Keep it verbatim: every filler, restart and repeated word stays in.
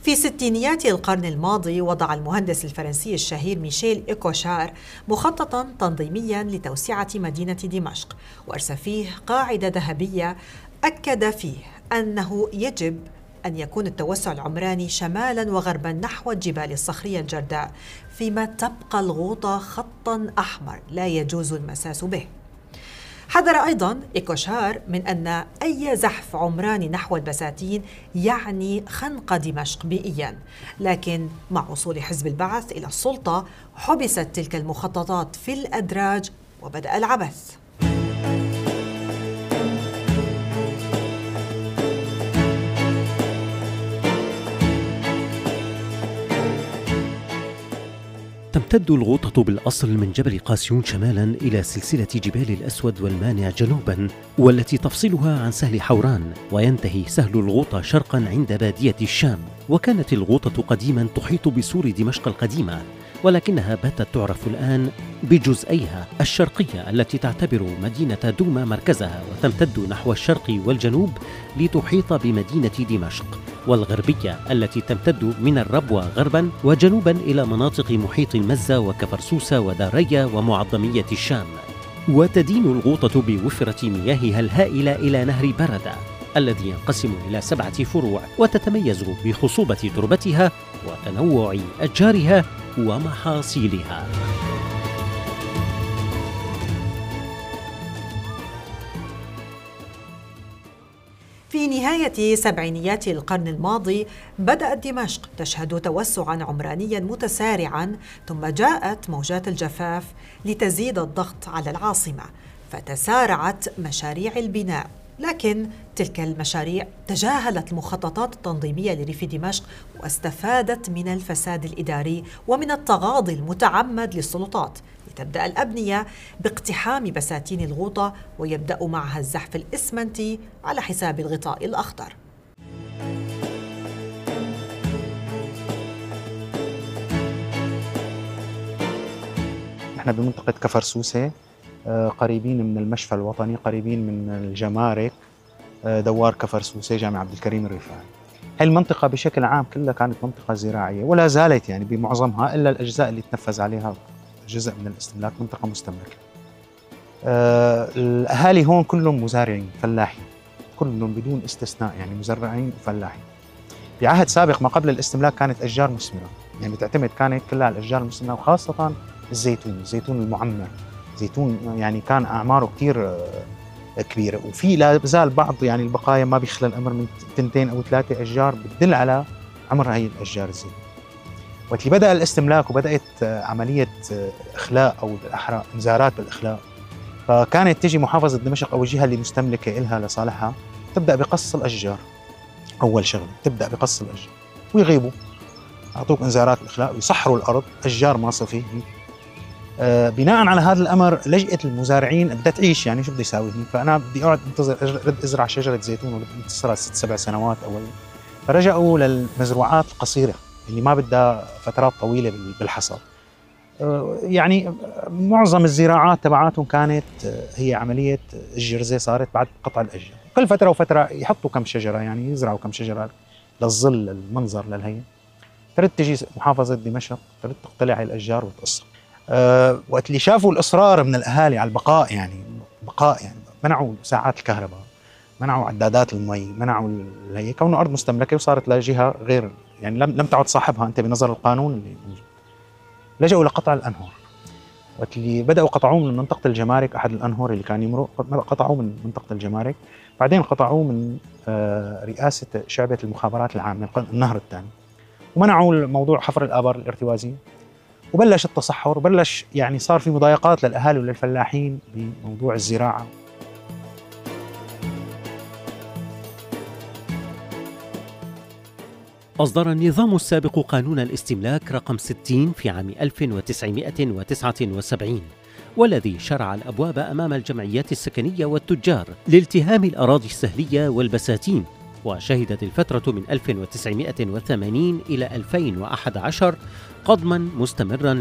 في ستينيات القرن الماضي وضع المهندس الفرنسي الشهير ميشيل إيكوشار مخططاً تنظيمياً لتوسعة مدينة دمشق، وأرسى فيه قاعدة ذهبية أكد فيه أنه يجب أن يكون التوسع العمراني شمالاً وغرباً نحو الجبال الصخرية الجرداء، فيما تبقى الغوطة خطاً أحمر لا يجوز المساس به. حذر أيضاً إيكوشار من أن أي زحف عمراني نحو البساتين يعني خنق دمشق بيئياً، لكن مع وصول حزب البعث إلى السلطة حبست تلك المخططات في الأدراج وبدأ العبث. تمتد الغوطة بالأصل من جبل قاسيون شمالا إلى سلسلة جبال الأسود والمانع جنوبا، والتي تفصلها عن سهل حوران، وينتهي سهل الغوطة شرقا عند بادية الشام. وكانت الغوطة قديما تحيط بسور دمشق القديمة، ولكنها باتت تعرف الآن بجزئيها الشرقية التي تعتبر مدينة دوما مركزها، وتمتد نحو الشرق والجنوب لتحيط بمدينة دمشق، والغربية التي تمتد من الربوة غربا وجنوبا إلى مناطق محيط المزة وكفرسوسة ودارية ومعظمية الشام. وتدين الغوطة بوفرة مياهها الهائلة إلى نهر بردة الذي ينقسم إلى سبعة فروع، وتتميز بخصوبة تربتها وتنوع أشجارها ومحاصيلها. في نهاية سبعينيات القرن الماضي بدأت دمشق تشهد توسعاً عمرانياً متسارعاً، ثم جاءت موجات الجفاف لتزيد الضغط على العاصمة، فتسارعت مشاريع البناء. لكن تلك المشاريع تجاهلت المخططات التنظيمية لريف دمشق، واستفادت من الفساد الإداري ومن التغاضي المتعمد للسلطات، لتبدأ الأبنية باقتحام بساتين الغوطة، ويبدأ معها الزحف الإسمنتي على حساب الغطاء الأخضر. نحن بمنطقة كفرسوسة، قريبين من المشفى الوطني، قريبين من الجمارك، دوار كفرسوسة، جامع عبد الكريم الرفاعي. هاي المنطقة بشكل عام كلها كانت منطقة زراعية، ولا زالت يعني بمعظمها، إلا الأجزاء اللي تنفذ عليها جزء من الاستملاك منطقة مستملكة. أه الأهالي هون كلهم مزارعين فلاحين، كلهم بدون استثناء، يعني مزرعين وفلاحين. بعهد سابق ما قبل الاستملاك كانت أشجار مثمرة، يعني تعتمد كانت كلها على الأشجار المثمرة، وخاصة الزيتون، الزيتون المعمر، زيتون يعني كان أعماره كتير كبيرة، وفي لا زال بعض يعني البقايا ما بيخلى الأمر من تنتين أو ثلاثة أشجار بتدل على عمر هاي الأشجار الزيتون. وقت بدأ الاستملاك وبدأت عملية إخلاء أو بالأحرى إنذارات بالإخلاء، فكانت تجي محافظة دمشق أو الجهة اللي مستملكة إلها لصالحها تبدأ بقص الأشجار. أول شغلة تبدأ بقص الأشجار ويغيبوا، أعطوك إنذارات الإخلاء ويصحروا الأرض، أشجار ماصفة. آه بناء على هذا الأمر لجأت المزارعين بدها تعيش، يعني شو بدي أساوي هيك؟ فأنا بدي أقعد أنتظر أرد أزرع شجرة زيتون ولد انتصرها ست سبع سنوات أول. فرجعوا للمزروعات القصيرة اللي ما بدها فترات طويلة بالحصاد. آه يعني معظم الزراعات تبعاتهم كانت هي عملية الجرزة، صارت بعد قطع الأشجار. كل فترة وفترة يحطوا كم شجرة، يعني يزرعوا كم شجرة للظل، للمنظر، للهي. ترد تجي محافظة دمشق ترد تقتلع هاي الأشجار وتقصها. أه وقت اللي شافوا الإصرار من الأهالي على البقاء، يعني بقاء يعني منعوا ساعات الكهرباء، منعوا عدادات المي، منعوا هي كونه أرض مستملكة وصارت لجهة غير، يعني لم لم تعد صاحبها أنت بنظر القانون اللي موجود. لجأوا لقطع الأنهار. وقت اللي بدأوا قطعوه من منطقة الجمارك، أحد الأنهر اللي كان يمرق قطعوه من منطقة الجمارك، بعدين قطعوه من أه رئاسة شعبة المخابرات العامة النهر الثاني، ومنعوا موضوع حفر الآبار الارتوازية. وبلش التصحر، وبلش يعني صار في مضايقات للأهالي وللفلاحين بموضوع الزراعة. أصدر النظام السابق قانون الاستملاك رقم ستين في عام ألف وتسعمائة وتسعة وسبعين، والذي شرع الأبواب أمام الجمعيات السكنية والتجار لالتهام الأراضي السهلية والبساتين. وشهدت الفترة من ألف وتسعمائة وثمانين إلى ألفين وأحد عشر قضما مستمرا